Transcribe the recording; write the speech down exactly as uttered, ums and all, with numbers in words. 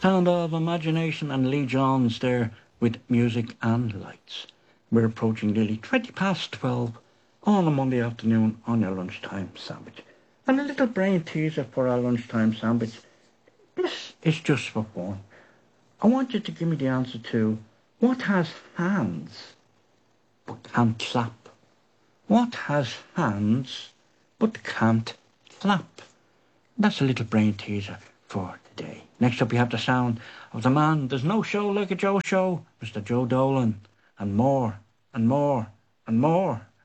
Sound of Imagination and Lee Johns there with Music and Lights. We're approaching nearly twenty past twelve on a Monday afternoon on your lunchtime sandwich. And a little brain teaser for our lunchtime sandwich. This is just for fun. I want you to give me the answer to what has hands but can't clap? What has hands but can't clap? That's a little brain teaser for today. Next up we have the sound of the man there's no show like a Joe show, Mister Joe Dolan, and more and more and more.